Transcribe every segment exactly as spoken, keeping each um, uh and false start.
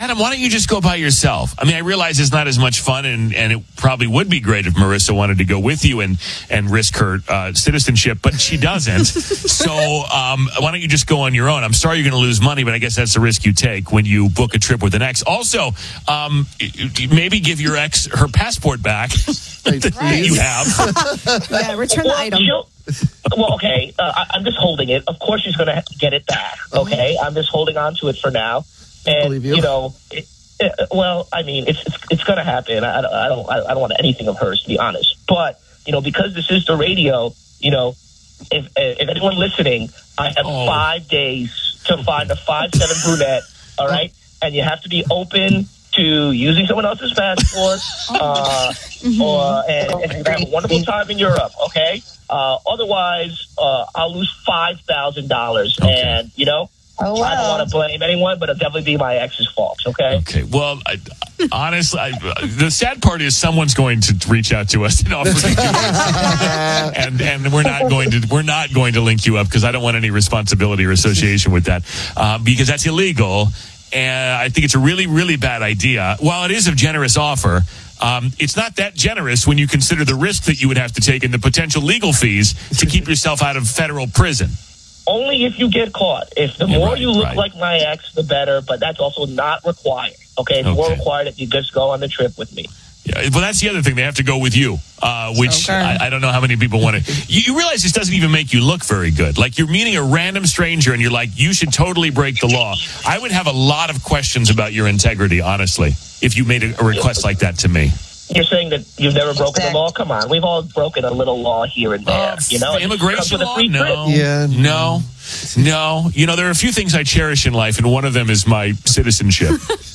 Adam, why don't you just go by yourself? I mean, I realize it's not as much fun, and, and it probably would be great if Marissa wanted to go with you and, and risk her uh, citizenship, but she doesn't. So um, why don't you just go on your own? I'm sorry you're going to lose money, but I guess that's the risk you take when you book a trip with an ex. Also, um, maybe give your ex her passport back that you have. Yeah, return well, the item. Well, okay, uh, I, I'm just holding it. Of course she's going to get it back, okay? I'm just holding on to it for now. And, believe you. you know, it, it, well, I mean, it's it's, it's going to happen. I, I don't I don't want anything of hers, to be honest. But, you know, because this is the radio, you know, if if anyone listening, I have Oh. five days to find a five seven brunette, all right? And you have to be open to using someone else's passport, uh, Mm-hmm. or and, and have a wonderful time in Europe, okay? Uh, otherwise, uh, I'll lose five thousand dollars. Okay. And, you know, Oh, I don't wow. want to blame anyone, but it'll definitely be my ex's fault, okay? Okay. Well, I, honestly, I, the sad part is someone's going to reach out to us and offer to do this. and and we're not going to we're not going to link you up because I don't want any responsibility or association with that uh, because that's illegal. And I think it's a really, really bad idea. While it is a generous offer, um, it's not that generous when you consider the risk that you would have to take and the potential legal fees to keep yourself out of federal prison. Only if you get caught. If the Yeah, more right, you look right. like my ex, the better, but that's also not required, okay? It's more Okay. required that you just go on the trip with me. Yeah, well, that's the other thing. They have to go with you, uh, which Okay. I, I don't know how many people want to. You, you realize this doesn't even make you look very good. Like you're meeting a random stranger and you're like, you should totally break the law. I would have a lot of questions about your integrity, honestly, if you made a, a request like that to me. You're saying that you've never broken the law? Come on. We've all broken a little law here and there. Uh, you know, It comes immigration with a law? free trip. No. Yeah. No. No. You know, there are a few things I cherish in life, and one of them is my citizenship.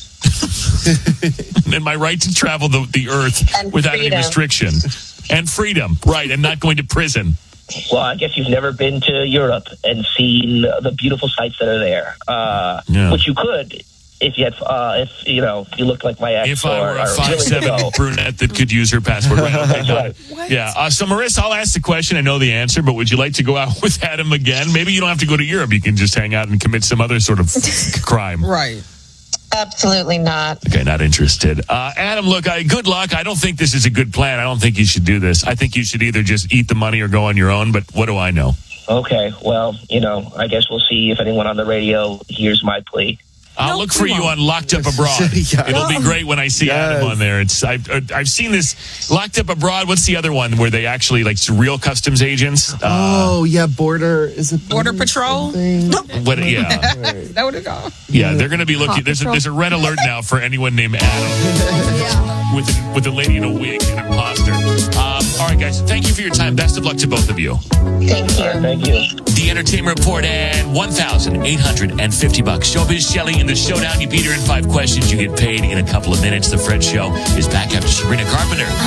And my right to travel the, the earth And without any freedom. restriction. And freedom, right, and not going to prison. Well, I guess you've never been to Europe and seen the beautiful sights that are there, uh, Yeah. which you could if you had, uh, if you know, if you looked like my ex. If I or, were a or five willing to seven go. brunette that could use her passport. Right, okay, got it. What? Yeah. Uh, so, Marissa, I'll ask the question. I know the answer, but would you like to go out with Adam again? Maybe you don't have to go to Europe. You can just hang out and commit some other sort of crime. Right. Absolutely not. Okay, not interested. Uh, Adam, look, I, good luck. I don't think this is a good plan. I don't think you should do this. I think you should either just eat the money or go on your own, but what do I know? Okay, well, you know, I guess we'll see if anyone on the radio hears my plea. I'll No, look for come you on. on Locked Up Abroad. Yeah. It'll be great when I see Yes. Adam on there. It's I've, uh, I've seen this Locked Up Abroad. What's the other one where they actually like real customs agents? Uh, Oh, yeah, border. Is it Border Patrol? something? what? Yeah, Is that what it called? yeah. They're going to be looking. Hot There's a, Patrol. there's a red alert now for anyone named Adam with a, with a lady in a wig, an imposter. Um, all right, guys. Thank you for your time. Best of luck to both of you. Thank All right, you. thank you. The Entertainment Report and one thousand eight hundred fifty bucks. Showbiz Shelley in the showdown. You beat her in five questions. You get paid in a couple of minutes. The Fred Show is back after Sabrina Carpenter.